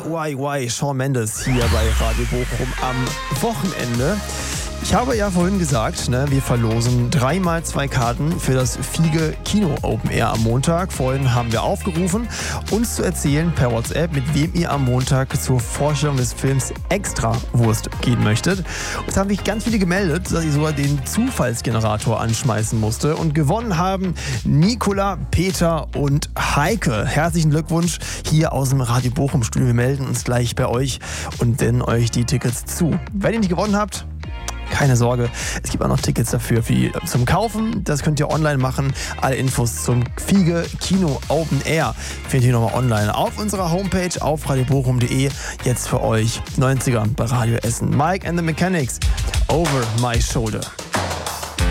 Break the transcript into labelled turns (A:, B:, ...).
A: YY, Shawn Mendes hier bei Radio Bochum am Wochenende. Ich habe ja vorhin gesagt, wir verlosen 3x2 Karten für das Fiege Kino Open Air am Montag. Vorhin haben wir aufgerufen, uns zu erzählen per WhatsApp, mit wem ihr am Montag zur Vorstellung des Films Extrawurst gehen möchtet. Und es haben sich ganz viele gemeldet, dass ich sogar den Zufallsgenerator anschmeißen musste. Und gewonnen haben Nicola, Peter und Heike. Herzlichen Glückwunsch hier aus dem Radio Bochum Studio. Wir melden uns gleich bei euch und senden euch die Tickets zu. Wenn ihr nicht gewonnen habt, keine Sorge, es gibt auch noch Tickets dafür zum Kaufen. Das könnt ihr online machen. Alle Infos zum Fiege Kino Open Air findet ihr nochmal online auf unserer Homepage auf radiobochum.de. Jetzt für euch 90er bei Radio Essen. Mike and the Mechanics, Over My Shoulder.